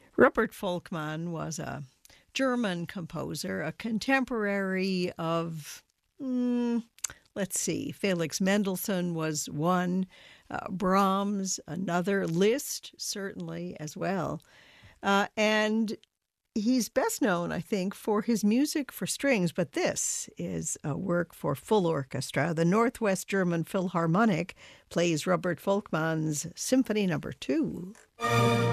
Rupert Folkmann was a German composer, a contemporary of, let's see, Felix Mendelssohn was one, Brahms another, Liszt certainly as well. And he's best known, I think, for his music for strings, but this is a work for full orchestra. The Northwest German Philharmonic plays Rupert Folkmann's Symphony No. 2.